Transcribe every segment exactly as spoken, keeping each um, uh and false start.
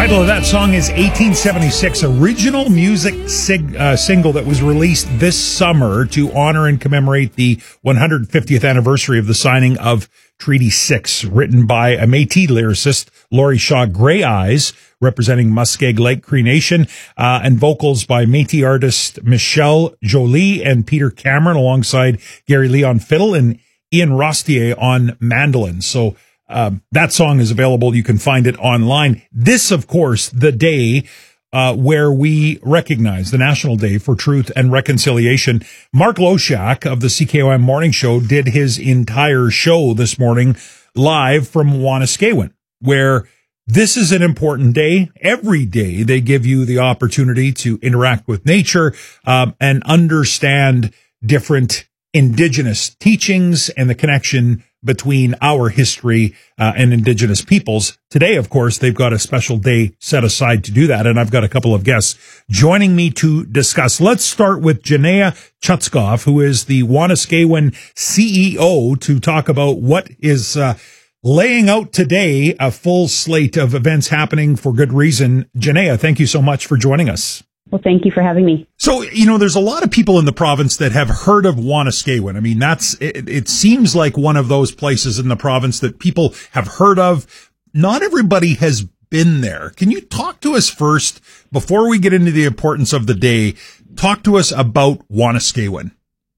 title of that song is eighteen seventy-six, original music sig- uh, single that was released this summer to honor and commemorate the one hundred fiftieth anniversary of the signing of Treaty six, written by a Métis lyricist, Laurie Shaw Grey Eyes, representing Muskeg Lake Cree Nation, uh, and vocals by Métis artist Michelle Jolie and Peter Cameron, alongside Gary Lee on fiddle and Ian Rostier on mandolin. So Um, that song is available. You can find it online. This, of course, the day uh, where we recognize the National Day for Truth and Reconciliation. Mark Loshak of the C K O M Morning Show did his entire show this morning live from Wanuskewin, where this is an important day. Every day they give you the opportunity to interact with nature um, and understand different Indigenous teachings and the connection between our history uh, and Indigenous peoples. Today, of course, they've got a special day set aside to do that, and I've got a couple of guests joining me to discuss. Let's start with Janaya Chutskoff, who is the Wanuskewin C E O, to talk about what is uh, laying out today, a full slate of events happening for good reason. Janaya, thank you so much for joining us. Well, thank you for having me. So, you know, there's a lot of people in the province that have heard of Wanuskewin. I mean, that's, it, it seems like one of those places in the province that people have heard of. Not everybody has been there. Can you talk to us first, before we get into the importance of the day, talk to us about Wanuskewin?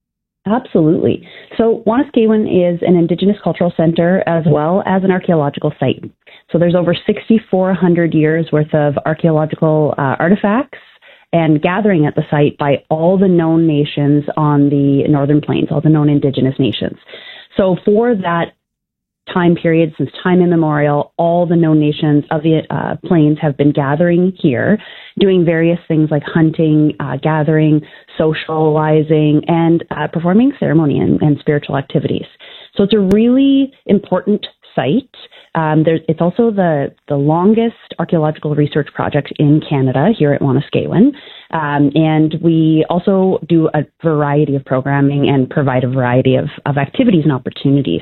Absolutely. So Wanuskewin is an Indigenous cultural center as well as an archaeological site. So there's over sixty-four hundred years worth of archaeological uh, artifacts and gathering at the site by all the known nations on the Northern Plains, all the known Indigenous nations. So for that time period, since time immemorial, all the known nations of the uh, Plains have been gathering here, doing various things like hunting, uh, gathering, socializing, and uh, performing ceremony and, and spiritual activities. So it's a really important site. Um, there's, it's also the, the longest archaeological research project in Canada here at Wanuskewin. Um, and we also do a variety of programming and provide a variety of, of activities and opportunities.